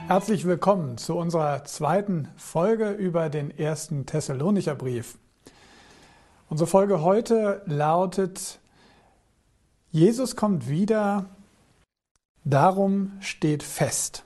Herzlich willkommen zu unserer zweiten Folge über den ersten Thessalonicher Brief. Unsere Folge heute lautet: Jesus kommt wieder, darum steht fest.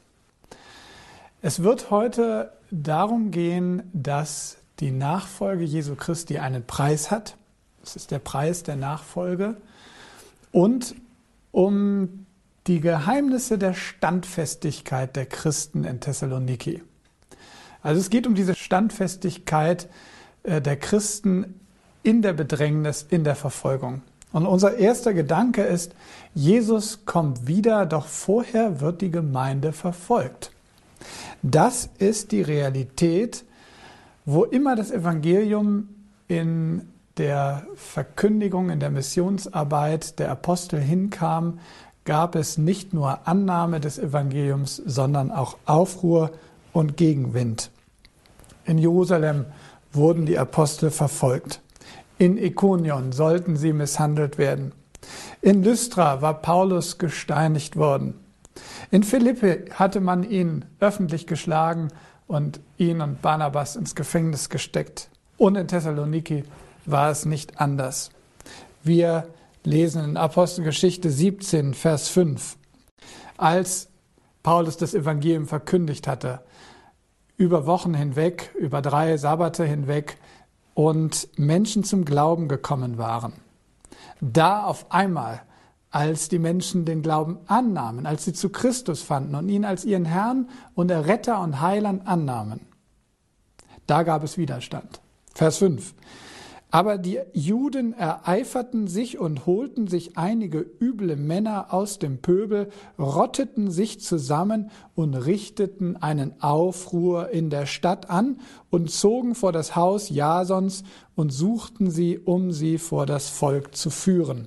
Es wird heute darum gehen, dass die Nachfolge Jesu Christi einen Preis hat. Das ist der Preis der Nachfolge. Und um die Geheimnisse der Standfestigkeit der Christen in Thessaloniki. Also es geht um diese Standfestigkeit der Christen in der Bedrängnis, in der Verfolgung. Und unser erster Gedanke ist, Jesus kommt wieder, doch vorher wird die Gemeinde verfolgt. Das ist die Realität, wo immer das Evangelium in der Verkündigung, in der Missionsarbeit der Apostel hinkam, gab es nicht nur Annahme des Evangeliums, sondern auch Aufruhr und Gegenwind. In Jerusalem wurden die Apostel verfolgt. In Ikonion sollten sie misshandelt werden. In Lystra war Paulus gesteinigt worden. In Philippi hatte man ihn öffentlich geschlagen und ihn und Barnabas ins Gefängnis gesteckt. Und in Thessaloniki war es nicht anders. Wir lesen in Apostelgeschichte 17, Vers 5, als Paulus das Evangelium verkündigt hatte, über Wochen hinweg, über 3 Sabbate hinweg, und Menschen zum Glauben gekommen waren. Da auf einmal, als die Menschen den Glauben annahmen, als sie zu Christus fanden und ihn als ihren Herrn und Erretter und Heiland annahmen, da gab es Widerstand. Vers 5. Aber die Juden ereiferten sich und holten sich einige üble Männer aus dem Pöbel, rotteten sich zusammen und richteten einen Aufruhr in der Stadt an und zogen vor das Haus Jasons und suchten sie, um sie vor das Volk zu führen.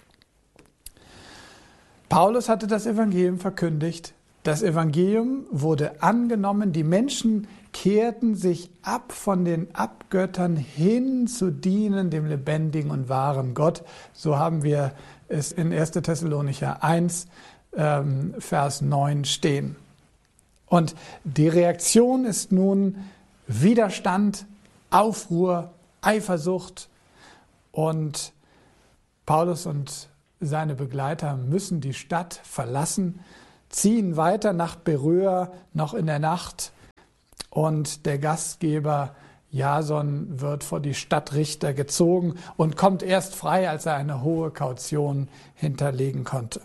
Paulus hatte das Evangelium verkündigt. Das Evangelium wurde angenommen. Die Menschen kehrten sich ab von den Abgöttern hin zu dienen dem lebendigen und wahren Gott. So haben wir es in 1. Thessalonicher 1, Vers 9 stehen. Und die Reaktion ist nun Widerstand, Aufruhr, Eifersucht. Und Paulus und seine Begleiter müssen die Stadt verlassen, ziehen weiter nach Beröa noch in der Nacht. Und der Gastgeber Jason wird vor die Stadtrichter gezogen und kommt erst frei, als er eine hohe Kaution hinterlegen konnte.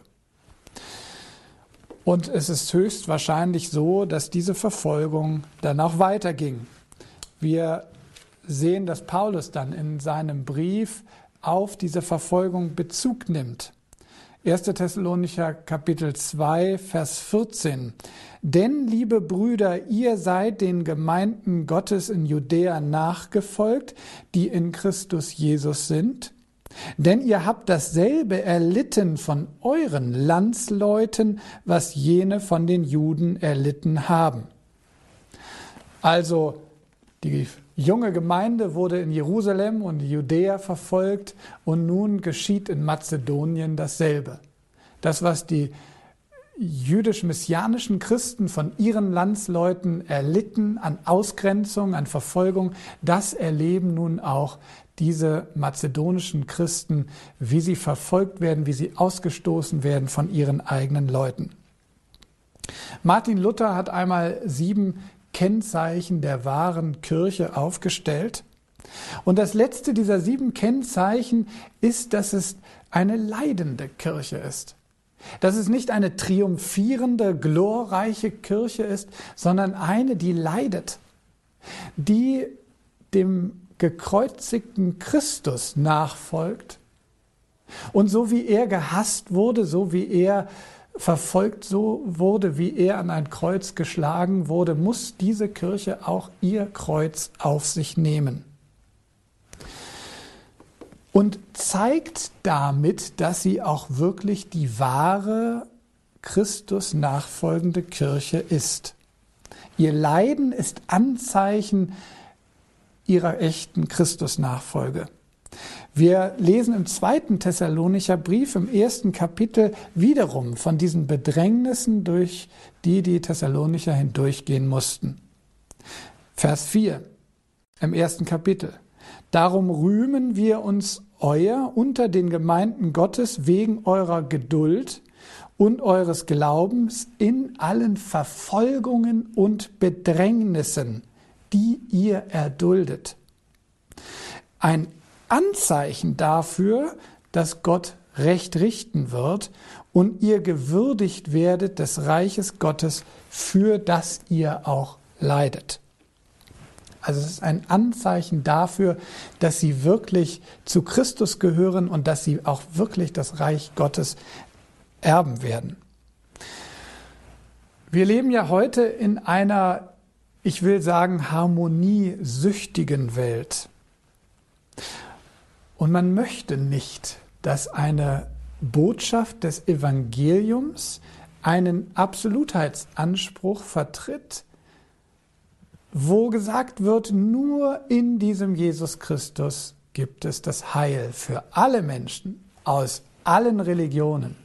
Und es ist höchstwahrscheinlich so, dass diese Verfolgung dann auch weiterging. Wir sehen, dass Paulus dann in seinem Brief auf diese Verfolgung Bezug nimmt. 1. Thessalonicher Kapitel 2, Vers 14. Denn, liebe Brüder, ihr seid den Gemeinden Gottes in Judäa nachgefolgt, die in Christus Jesus sind. Denn ihr habt dasselbe erlitten von euren Landsleuten, was jene von den Juden erlitten haben. Also, die junge Gemeinde wurde in Jerusalem und Judäa verfolgt und nun geschieht in Mazedonien dasselbe. Das, was die jüdisch-messianischen Christen von ihren Landsleuten erlitten an Ausgrenzung, an Verfolgung, das erleben nun auch diese mazedonischen Christen, wie sie verfolgt werden, wie sie ausgestoßen werden von ihren eigenen Leuten. Martin Luther hat einmal 7 Kennzeichen der wahren Kirche aufgestellt. Und das letzte dieser 7 Kennzeichen ist, dass es eine leidende Kirche ist. Dass es nicht eine triumphierende, glorreiche Kirche ist, sondern eine, die leidet, die dem gekreuzigten Christus nachfolgt. Und so wie er gehasst wurde, so wie er verfolgt so wurde, wie er an ein Kreuz geschlagen wurde, muss diese Kirche auch ihr Kreuz auf sich nehmen. Und zeigt damit, dass sie auch wirklich die wahre Christus nachfolgende Kirche ist. Ihr Leiden ist Anzeichen ihrer echten Christusnachfolge. Wir lesen im 2. Thessalonicher Brief im 1. Kapitel wiederum von diesen Bedrängnissen, durch die die Thessalonicher hindurchgehen mussten. Vers 4 im 1. Kapitel. Darum rühmen wir uns unter den Gemeinden Gottes wegen eurer Geduld und eures Glaubens in allen Verfolgungen und Bedrängnissen, die ihr erduldet. Ein Anzeichen dafür, dass Gott Recht richten wird und ihr gewürdigt werdet des Reiches Gottes, für das ihr auch leidet. Also es ist ein Anzeichen dafür, dass sie wirklich zu Christus gehören und dass sie auch wirklich das Reich Gottes erben werden. Wir leben ja heute in einer, ich will sagen, harmoniesüchtigen Welt. Und man möchte nicht, dass eine Botschaft des Evangeliums einen Absolutheitsanspruch vertritt, wo gesagt wird, nur in diesem Jesus Christus gibt es das Heil für alle Menschen aus allen Religionen.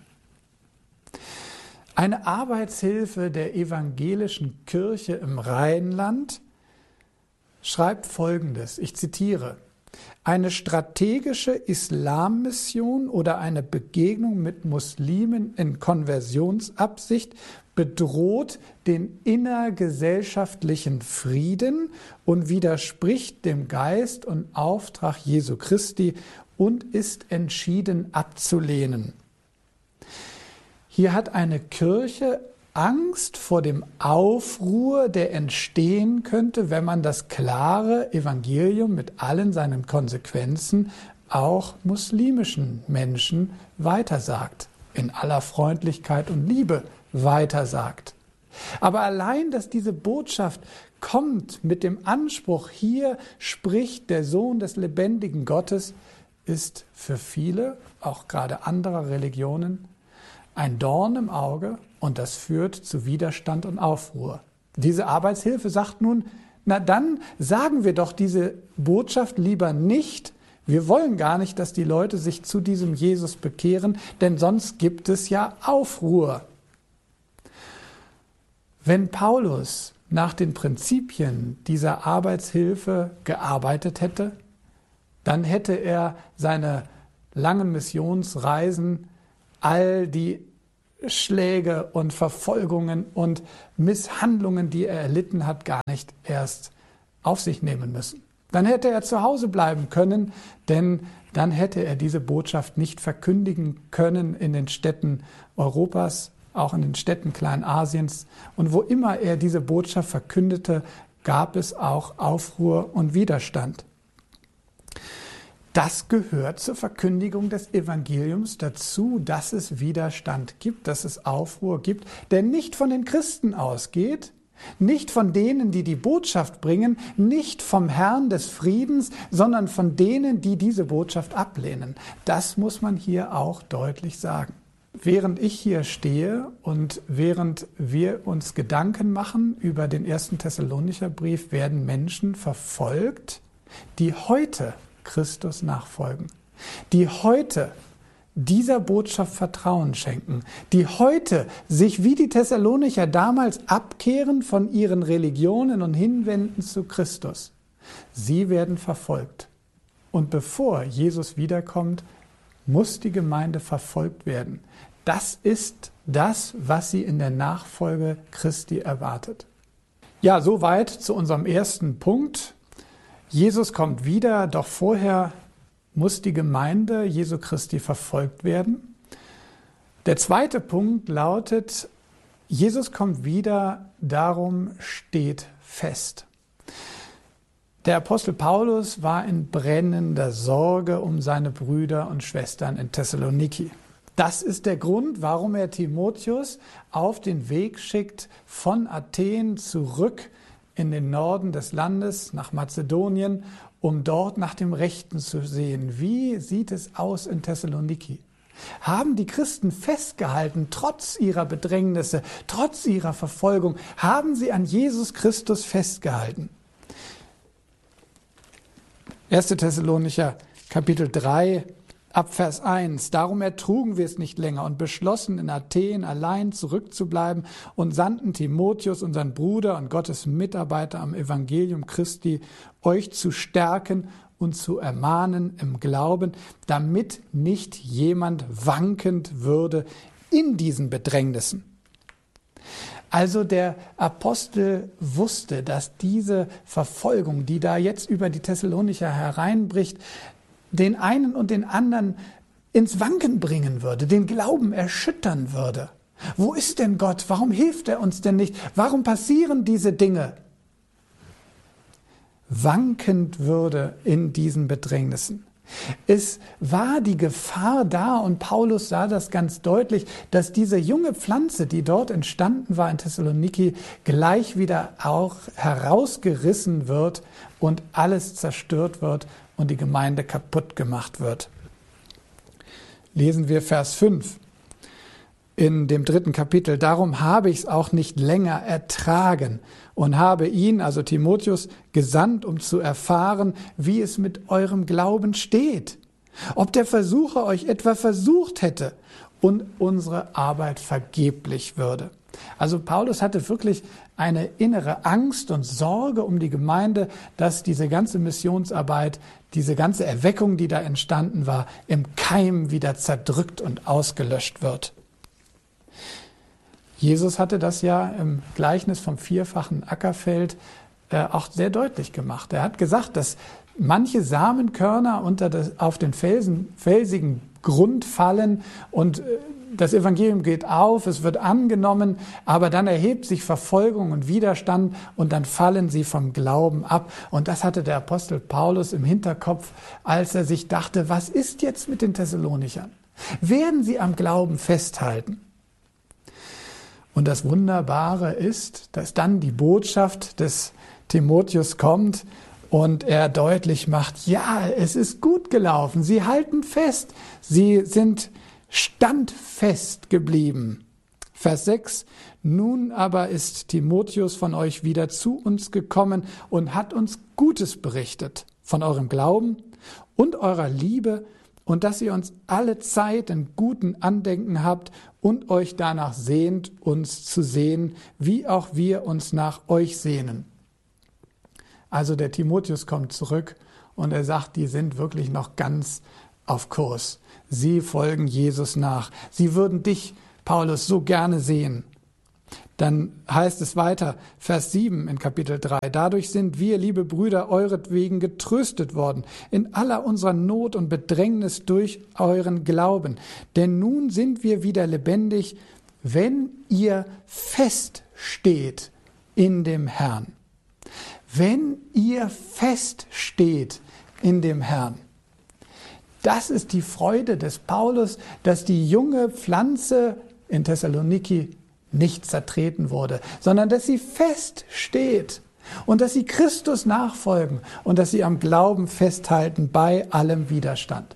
Eine Arbeitshilfe der evangelischen Kirche im Rheinland schreibt Folgendes, ich zitiere: Eine strategische Islammission oder eine Begegnung mit Muslimen in Konversionsabsicht bedroht den innergesellschaftlichen Frieden und widerspricht dem Geist und Auftrag Jesu Christi und ist entschieden abzulehnen. Hier hat eine Kirche Angst vor dem Aufruhr, der entstehen könnte, wenn man das klare Evangelium mit allen seinen Konsequenzen auch muslimischen Menschen weitersagt, in aller Freundlichkeit und Liebe weitersagt. Aber allein, dass diese Botschaft kommt mit dem Anspruch, hier spricht der Sohn des lebendigen Gottes, ist für viele, auch gerade anderer Religionen, ein Dorn im Auge, und das führt zu Widerstand und Aufruhr. Diese Arbeitshilfe sagt nun, na dann sagen wir doch diese Botschaft lieber nicht. Wir wollen gar nicht, dass die Leute sich zu diesem Jesus bekehren, denn sonst gibt es ja Aufruhr. Wenn Paulus nach den Prinzipien dieser Arbeitshilfe gearbeitet hätte, dann hätte er seine langen Missionsreisen, all die Schläge und Verfolgungen und Misshandlungen, die er erlitten hat, gar nicht erst auf sich nehmen müssen. Dann hätte er zu Hause bleiben können, denn dann hätte er diese Botschaft nicht verkündigen können in den Städten Europas, auch in den Städten Kleinasiens. Und wo immer er diese Botschaft verkündete, gab es auch Aufruhr und Widerstand. Das gehört zur Verkündigung des Evangeliums dazu, dass es Widerstand gibt, dass es Aufruhr gibt, der nicht von den Christen ausgeht, nicht von denen, die die Botschaft bringen, nicht vom Herrn des Friedens, sondern von denen, die diese Botschaft ablehnen. Das muss man hier auch deutlich sagen. Während ich hier stehe und während wir uns Gedanken machen über den 1. Thessalonicher Brief, werden Menschen verfolgt, die heute Christus nachfolgen, die heute dieser Botschaft Vertrauen schenken, die heute sich wie die Thessalonicher damals abkehren von ihren Religionen und hinwenden zu Christus. Sie werden verfolgt. Und bevor Jesus wiederkommt, muss die Gemeinde verfolgt werden. Das ist das, was sie in der Nachfolge Christi erwartet. Ja, soweit zu unserem ersten Punkt. Jesus kommt wieder, doch vorher muss die Gemeinde Jesu Christi verfolgt werden. Der zweite Punkt lautet, Jesus kommt wieder, darum steht fest. Der Apostel Paulus war in brennender Sorge um seine Brüder und Schwestern in Thessaloniki. Das ist der Grund, warum er Timotheus auf den Weg schickt von Athen zurück in den Norden des Landes, nach Mazedonien, um dort nach dem Rechten zu sehen. Wie sieht es aus in Thessaloniki? Haben die Christen festgehalten, trotz ihrer Bedrängnisse, trotz ihrer Verfolgung, haben sie an Jesus Christus festgehalten? 1. Thessalonicher Kapitel 3, ab Vers 1. Darum ertrugen wir es nicht länger und beschlossen, in Athen allein zurückzubleiben und sandten Timotheus, unseren Bruder und Gottes Mitarbeiter am Evangelium Christi, euch zu stärken und zu ermahnen im Glauben, damit nicht jemand wankend würde in diesen Bedrängnissen. Also der Apostel wusste, dass diese Verfolgung, die da jetzt über die Thessalonicher hereinbricht, den einen und den anderen ins Wanken bringen würde, den Glauben erschüttern würde. Wo ist denn Gott? Warum hilft er uns denn nicht? Warum passieren diese Dinge? Wankend würde in diesen Bedrängnissen. Es war die Gefahr da, und Paulus sah das ganz deutlich, dass diese junge Pflanze, die dort entstanden war in Thessaloniki, gleich wieder auch herausgerissen wird und alles zerstört wird und die Gemeinde kaputt gemacht wird. Lesen wir Vers 5 in dem 3. Kapitel. Darum habe ich es auch nicht länger ertragen und habe ihn, also Timotheus, gesandt, um zu erfahren, wie es mit eurem Glauben steht. Ob der Versucher euch etwa versucht hätte und unsere Arbeit vergeblich würde. Also Paulus hatte wirklich eine innere Angst und Sorge um die Gemeinde, dass diese ganze Missionsarbeit, diese ganze Erweckung, die da entstanden war, im Keim wieder zerdrückt und ausgelöscht wird. Jesus hatte das ja im Gleichnis vom vierfachen Ackerfeld auch sehr deutlich gemacht. Er hat gesagt, dass manche Samenkörner auf den felsigen Grund fallen und das Evangelium geht auf, es wird angenommen, aber dann erhebt sich Verfolgung und Widerstand und dann fallen sie vom Glauben ab. Und das hatte der Apostel Paulus im Hinterkopf, als er sich dachte, was ist jetzt mit den Thessalonichern? Werden sie am Glauben festhalten? Und das Wunderbare ist, dass dann die Botschaft des Timotheus kommt und er deutlich macht, ja, es ist gut gelaufen, sie halten fest, sie sind standfest geblieben. Vers 6, nun aber ist Timotheus von euch wieder zu uns gekommen und hat uns Gutes berichtet von eurem Glauben und eurer Liebe und dass ihr uns alle Zeit in guten Andenken habt und euch danach sehnt, uns zu sehen, wie auch wir uns nach euch sehnen. Also der Timotheus kommt zurück und er sagt, die sind wirklich noch ganz auf Kurs. Sie folgen Jesus nach. Sie würden dich, Paulus, so gerne sehen. Dann heißt es weiter, Vers 7 in Kapitel 3. Dadurch sind wir, liebe Brüder, euretwegen getröstet worden, in aller unserer Not und Bedrängnis durch euren Glauben. Denn nun sind wir wieder lebendig, wenn ihr feststeht in dem Herrn. Wenn ihr feststeht in dem Herrn. Das ist die Freude des Paulus, dass die junge Pflanze in Thessaloniki nicht zertreten wurde, sondern dass sie feststeht und dass sie Christus nachfolgen und dass sie am Glauben festhalten bei allem Widerstand.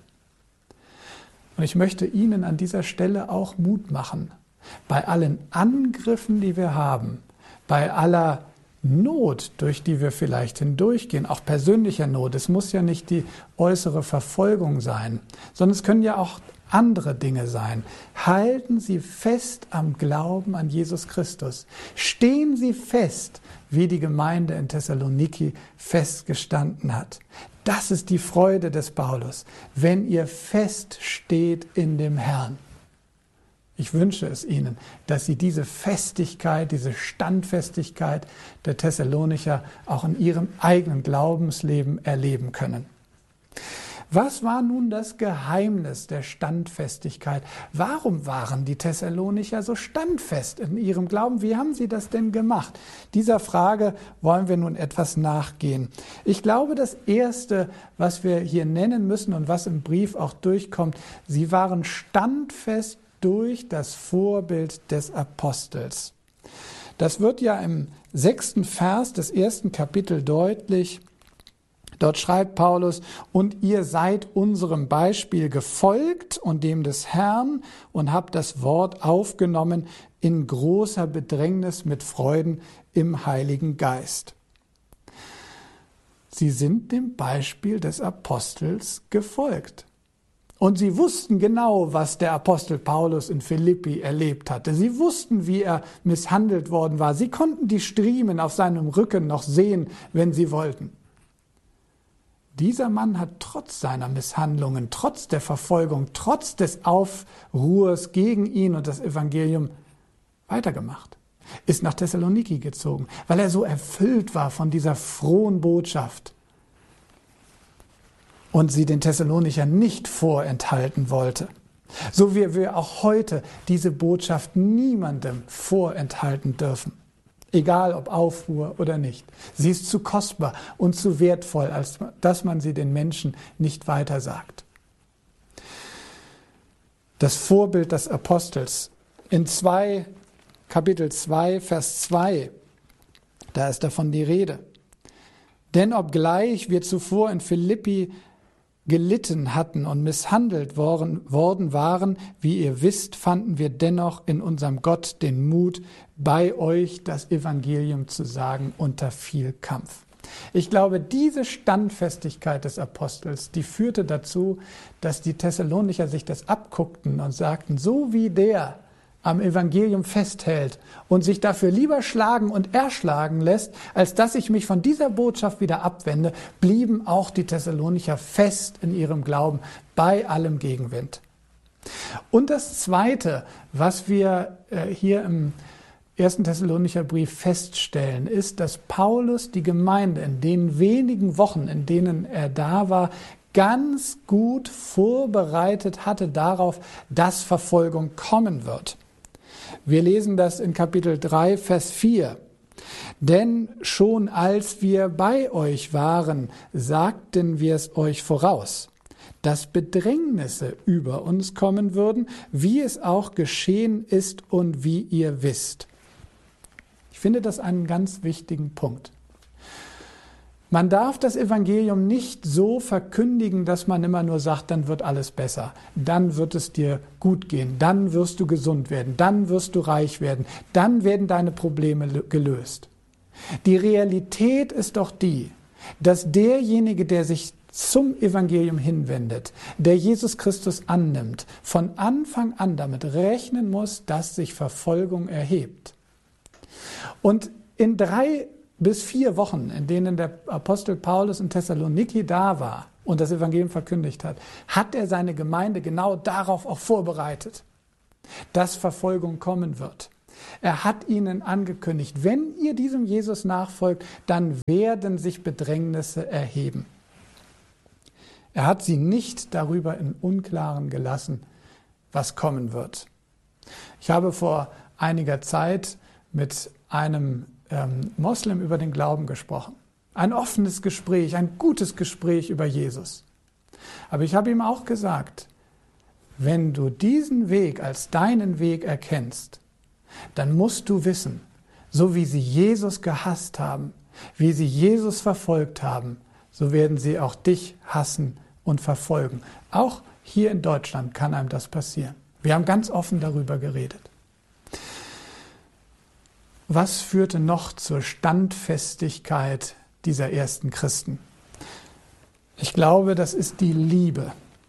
Und ich möchte Ihnen an dieser Stelle auch Mut machen, bei allen Angriffen, die wir haben, bei aller Not, durch die wir vielleicht hindurchgehen, auch persönlicher Not. Es muss ja nicht die äußere Verfolgung sein, sondern es können ja auch andere Dinge sein. Halten Sie fest am Glauben an Jesus Christus. Stehen Sie fest, wie die Gemeinde in Thessaloniki festgestanden hat. Das ist die Freude des Paulus, wenn ihr fest steht in dem Herrn. Ich wünsche es Ihnen, dass Sie diese Festigkeit, diese Standfestigkeit der Thessalonicher auch in Ihrem eigenen Glaubensleben erleben können. Was war nun das Geheimnis der Standfestigkeit? Warum waren die Thessalonicher so standfest in ihrem Glauben? Wie haben sie das denn gemacht? Dieser Frage wollen wir nun etwas nachgehen. Ich glaube, das Erste, was wir hier nennen müssen und was im Brief auch durchkommt, sie waren standfest durch das Vorbild des Apostels. Das wird ja im 6. Vers des 1. Kapitels deutlich. Dort schreibt Paulus, und ihr seid unserem Beispiel gefolgt und dem des Herrn und habt das Wort aufgenommen in großer Bedrängnis mit Freuden im Heiligen Geist. Sie sind dem Beispiel des Apostels gefolgt. Und sie wussten genau, was der Apostel Paulus in Philippi erlebt hatte. Sie wussten, wie er misshandelt worden war. Sie konnten die Striemen auf seinem Rücken noch sehen, wenn sie wollten. Dieser Mann hat trotz seiner Misshandlungen, trotz der Verfolgung, trotz des Aufruhrs gegen ihn und das Evangelium weitergemacht. Ist nach Thessaloniki gezogen, weil er so erfüllt war von dieser frohen Botschaft und sie den Thessalonichern nicht vorenthalten wollte. So wie wir auch heute diese Botschaft niemandem vorenthalten dürfen. Egal ob Aufruhr oder nicht. Sie ist zu kostbar und zu wertvoll, als dass man sie den Menschen nicht weitersagt. Das Vorbild des Apostels in Kapitel 2, Vers 2, da ist davon die Rede. Denn obgleich wir zuvor in Philippi gelitten hatten und misshandelt worden waren, wie ihr wisst, fanden wir dennoch in unserem Gott den Mut, bei euch das Evangelium zu sagen unter viel Kampf. Ich glaube, diese Standfestigkeit des Apostels, die führte dazu, dass die Thessalonicher sich das abguckten und sagten, so wie der am Evangelium festhält und sich dafür lieber schlagen und erschlagen lässt, als dass ich mich von dieser Botschaft wieder abwende, blieben auch die Thessalonicher fest in ihrem Glauben bei allem Gegenwind. Und das Zweite, was wir hier im 1. Thessalonicher Brief feststellen, ist, dass Paulus die Gemeinde in den wenigen Wochen, in denen er da war, ganz gut vorbereitet hatte darauf, dass Verfolgung kommen wird. Wir lesen das in Kapitel 3, Vers 4. Denn schon als wir bei euch waren, sagten wir es euch voraus, dass Bedrängnisse über uns kommen würden, wie es auch geschehen ist und wie ihr wisst. Ich finde das einen ganz wichtigen Punkt. Man darf das Evangelium nicht so verkündigen, dass man immer nur sagt, dann wird alles besser, dann wird es dir gut gehen, dann wirst du gesund werden, dann wirst du reich werden, dann werden deine Probleme gelöst. Die Realität ist doch die, dass derjenige, der sich zum Evangelium hinwendet, der Jesus Christus annimmt, von Anfang an damit rechnen muss, dass sich Verfolgung erhebt. Und in 3 bis 4 Wochen, in denen der Apostel Paulus in Thessaloniki da war und das Evangelium verkündigt hat, hat er seine Gemeinde genau darauf auch vorbereitet, dass Verfolgung kommen wird. Er hat ihnen angekündigt, wenn ihr diesem Jesus nachfolgt, dann werden sich Bedrängnisse erheben. Er hat sie nicht darüber im Unklaren gelassen, was kommen wird. Ich habe vor einiger Zeit mit einem Moslem über den Glauben gesprochen. Ein offenes Gespräch, ein gutes Gespräch über Jesus. Aber ich habe ihm auch gesagt, wenn du diesen Weg als deinen Weg erkennst, dann musst du wissen, so wie sie Jesus gehasst haben, wie sie Jesus verfolgt haben, so werden sie auch dich hassen und verfolgen. Auch hier in Deutschland kann einem das passieren. Wir haben ganz offen darüber geredet. Was führte noch zur Standfestigkeit dieser ersten Christen? Ich glaube, das ist die Liebe.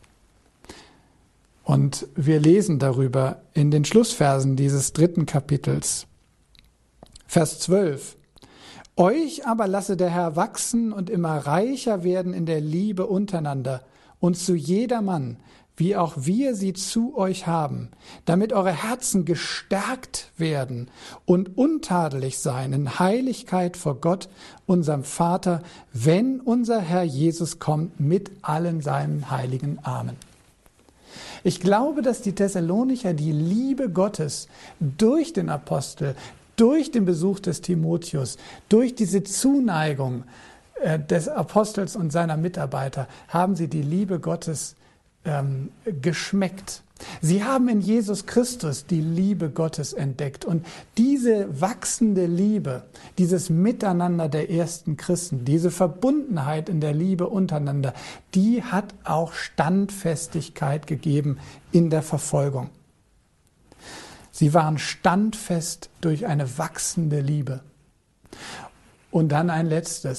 Und wir lesen darüber in den Schlussversen dieses 3. Kapitels. Vers 12. Euch aber lasse der Herr wachsen und immer reicher werden in der Liebe untereinander und zu jedermann, wie auch wir sie zu euch haben, damit eure Herzen gestärkt werden und untadelig sein in Heiligkeit vor Gott, unserem Vater, wenn unser Herr Jesus kommt mit allen seinen heiligen Armen. Ich glaube, dass die Thessalonicher die Liebe Gottes durch den Apostel, durch den Besuch des Timotheus, durch diese Zuneigung des Apostels und seiner Mitarbeiter, haben sie die Liebe Gottes geschmeckt. Sie haben in Jesus Christus die Liebe Gottes entdeckt. Und diese wachsende Liebe, dieses Miteinander der ersten Christen, diese Verbundenheit in der Liebe untereinander, die hat auch Standfestigkeit gegeben in der Verfolgung. Sie waren standfest durch eine wachsende Liebe. Und dann ein letztes.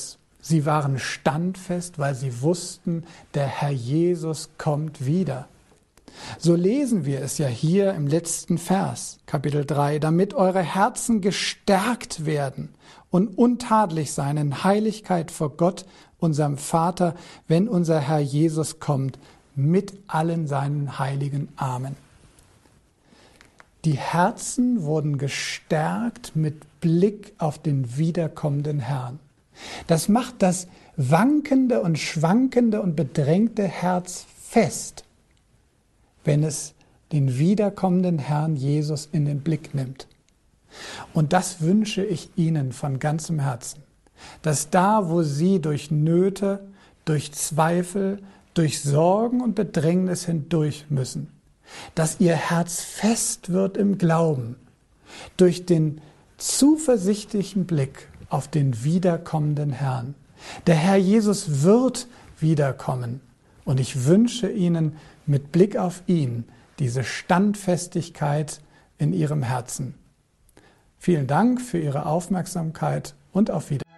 Sie waren standfest, weil sie wussten, der Herr Jesus kommt wieder. So lesen wir es ja hier im letzten Vers, Kapitel 3, damit eure Herzen gestärkt werden und untadelig sein in Heiligkeit vor Gott, unserem Vater, wenn unser Herr Jesus kommt, mit allen seinen Heiligen. Amen. Die Herzen wurden gestärkt mit Blick auf den wiederkommenden Herrn. Das macht das wankende und schwankende und bedrängte Herz fest, wenn es den wiederkommenden Herrn Jesus in den Blick nimmt. Und das wünsche ich Ihnen von ganzem Herzen, dass da, wo Sie durch Nöte, durch Zweifel, durch Sorgen und Bedrängnis hindurch müssen, dass Ihr Herz fest wird im Glauben, durch den zuversichtlichen Blick auf den wiederkommenden Herrn. Der Herr Jesus wird wiederkommen und ich wünsche Ihnen mit Blick auf ihn diese Standfestigkeit in Ihrem Herzen. Vielen Dank für Ihre Aufmerksamkeit und auf Wiedersehen.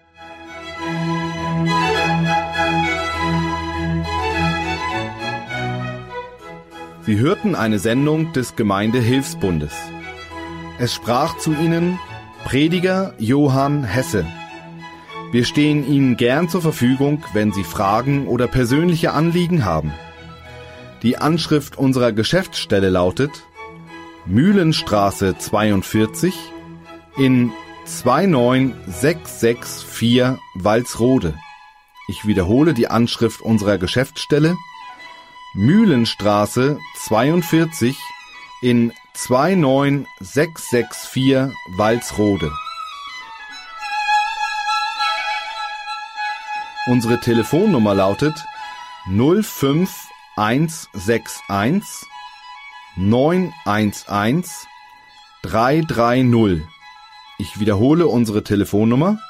Sie hörten eine Sendung des Gemeindehilfsbundes. Es sprach zu Ihnen Prediger Johann Hesse. Wir stehen Ihnen gern zur Verfügung, wenn Sie Fragen oder persönliche Anliegen haben. Die Anschrift unserer Geschäftsstelle lautet Mühlenstraße 42 in 29664 Walsrode. Ich wiederhole die Anschrift unserer Geschäftsstelle Mühlenstraße 42 in 29664 Walsrode. Unsere Telefonnummer lautet 05161 911 330. Ich wiederhole unsere Telefonnummer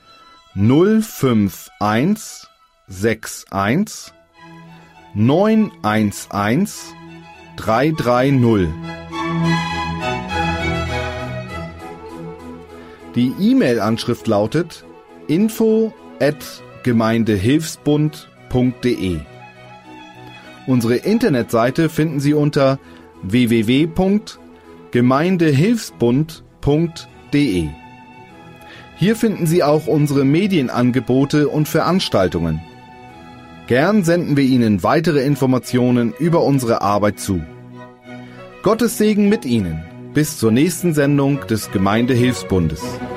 05161 911 330. Die E-Mail-Anschrift lautet info@gemeindehilfsbund.de. Unsere Internetseite finden Sie unter www.gemeindehilfsbund.de. Hier finden Sie auch unsere Medienangebote und Veranstaltungen. Gern senden wir Ihnen weitere Informationen über unsere Arbeit zu. Gottes Segen mit Ihnen. Bis zur nächsten Sendung des Gemeindehilfsbundes.